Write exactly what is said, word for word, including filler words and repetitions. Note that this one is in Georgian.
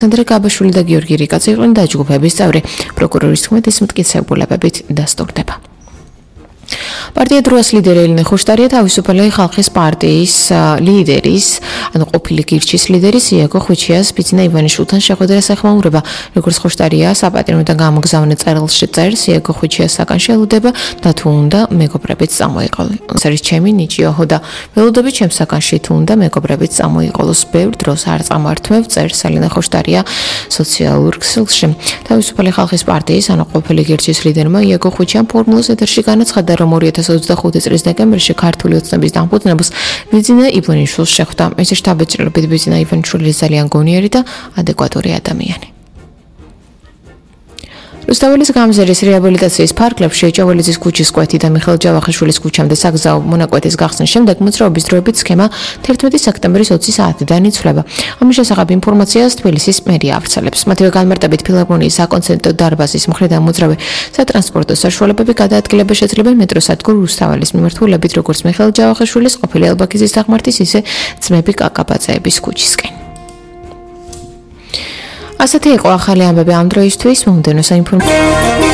ანდრე გაბაშვილი და გიორგი რიკაძე იყვნენ დაჯგუფების წევრი. პროკურორის თქმით, ის მტკიცებულებებით დასტურდება. პარტია დროას ლიდერი ელენე ხოშტარია თავისუფალი ხალხის პარტიის ლიდერის, ანუ ყოფილი გირჩის ლიდერის იაგო ხვიჩიას ბიძინა ივანიშვილთან შეხვედრას ეხმაურება. როგორც ხოშტარია საპატიმროდან გამოგზავნე წერილში წერს, იაგო ხვიჩიას საკან შეელოდება და თუ უნდა მეგობრებიც წამოიყოლო. ეს არის ჩემი ნიჭიო და ველოდები ჩემს საკანში თუ უნდა მეგობრებიც წამოიყოლოს. ბევრ დროს არ წამართმევ, წერს ელენე ხოშტარია სოციალურ ქსელში. თავისუფალი ხალხის პარტიის, ანუ ყოფილი გირჩის ლიდერმა იაგო ხვიჩიამ ფორმულას ეთერში განაცხადა, რომ ორი ათას ოცდახუთი წლის დეკემბერში ქართული ოცნების დამფუძნებელს ბიძინა ივანიშვილს შეხვდა. ეს შტაბ-ბიჭრობით ბიძინა ივანიშვილი ძალიან გონიერი და ადეკვატური ადამიანი. რუსთაველის გამზირის რეაბილიტაციის ფარგლებში ჭაველიძის ქუჩის კვეთი და მიხეილ ჯავახიშვილის ქუჩამდე საგზაო მონაკვეთის გახსნის შემდეგ მოძრაობის დროებით სქემა თერთმეტი სექტემბრის ოცი საათიდან იცვლება. ამის შესახებ ინფორმაციას თბილისის მერია ავრცელებს. მათივე განმარტებით ფილარმონიის საკონცერტო დარბაზის მხრიდან მოძრავი სატრანსპორტო საშუალებები გადაადგილება შეძლება მეტროსადგურ რუსთაველის მიმართულებით, როგორც მიხეილ ჯავახიშვილის ყოფილი ალბაქიზის დაღმართის, ისე ძმები კაკაბაძეების ქუჩისკენ. ასეთი იყო ახალი ამბები ამ დროისთვის. მომდევნო საინფორმაციო